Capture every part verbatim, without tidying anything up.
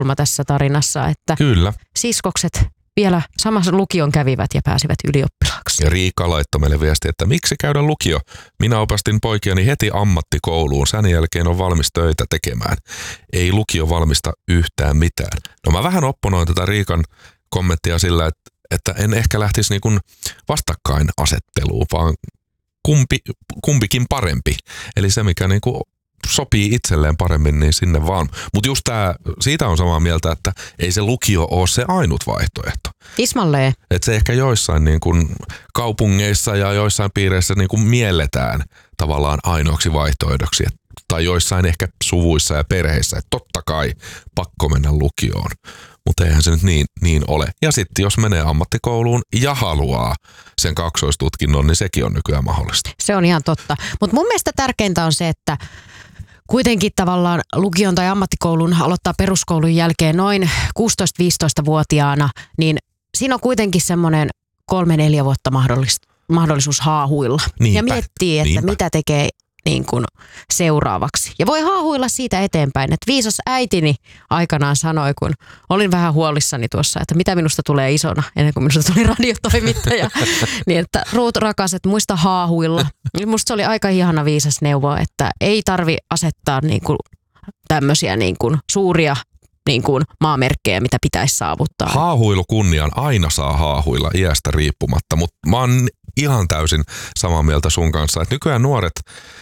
tässä tarinassa, että Kyllä. siskokset vielä samassa lukion kävivät ja pääsivät ylioppilaaksi. Ja Riikka laittoi meille viesti, että miksi käydä lukio? Minä opastin poikiani heti ammattikouluun. Sen jälkeen on valmis töitä tekemään. Ei lukio valmista yhtään mitään. No mä vähän opponoin tätä Riikan kommenttia sillä, että, että en ehkä lähtisi niin kuin vastakkainasetteluun, vaan kumpi, kumpikin parempi. Eli se, mikä niin kuin sopii itselleen paremmin, niin sinne vaan. Mutta just tää, siitä on samaa mieltä, että ei se lukio ole se ainut vaihtoehto. Ismalleen. Että se ehkä joissain niin kuin kaupungeissa ja joissain piireissä niin kuin mielletään tavallaan ainoaksi vaihtoehdoksi. Tai joissain ehkä suvuissa ja perheissä, että totta kai pakko mennä lukioon. Mutta eihän se nyt niin, niin ole. Ja sitten jos menee ammattikouluun ja haluaa sen kaksoistutkinnon, niin sekin on nykyään mahdollista. Se on ihan totta. Mutta mun mielestä tärkeintä on se, että kuitenkin tavallaan lukion tai ammattikoulun aloittaa peruskoulun jälkeen noin kuusitoista-viisitoista-vuotiaana, niin siinä on kuitenkin semmoinen kolme neljä vuotta mahdollis- mahdollisuus haahuilla. Niinpä, ja miettii, että niinpä. mitä tekee niin kuin seuraavaksi. Ja voi haahuilla siitä eteenpäin, että viisas äitini aikanaan sanoi, kun olin vähän huolissani tuossa, että mitä minusta tulee isona, ennen kuin minusta tuli radiotoimittaja, niin että Ruut rakas, että muista haahuilla. Musta se oli aika ihana viisas neuvo, että ei tarvi asettaa niin kuin tämmöisiä niin kuin suuria niin kuin maamerkkejä, mitä pitäisi saavuttaa. Haahuilu kunniaan aina saa haahuilla iästä riippumatta, mutta mä oon ihan täysin samaa mieltä sun kanssa, että nykyään nuoret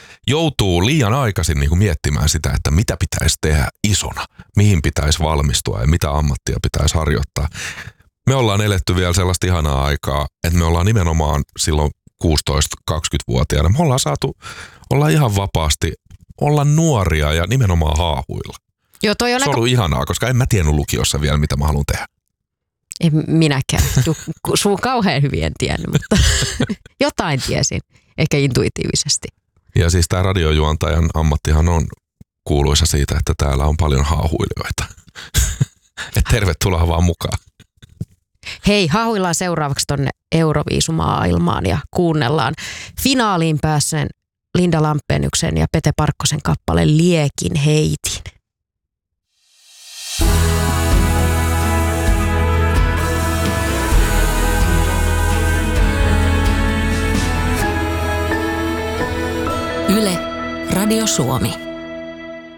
joutuu liian aikaisin niin kuin miettimään sitä, että mitä pitäisi tehdä isona, mihin pitäisi valmistua ja mitä ammattia pitäisi harjoittaa. Me ollaan eletty vielä sellaista ihanaa aikaa, että me ollaan nimenomaan silloin kuusitoista-kaksikymmentävuotiaana. Me ollaan saatu olla ihan vapaasti, olla nuoria ja nimenomaan haahuilla. Joo, toi on Se on aika... ollut ihanaa, koska en mä tiennyt lukiossa vielä, mitä mä haluan tehdä. En minäkään. Sun kauhean hyvin en tiennyt, mutta jotain tiesin, ehkä intuitiivisesti. Ja siis tämä radiojuontajan ammattihan on kuuluisa siitä, että täällä on paljon haahuilijoita. Et tervetuloa vaan mukaan. Hei, haahuillaan seuraavaksi tonne Euroviisumaailmaan ja kuunnellaan finaaliin päässeen Linda Lampeenyksen ja Pete Parkkosen kappale Liekin heitin. Yle, Radio Suomi.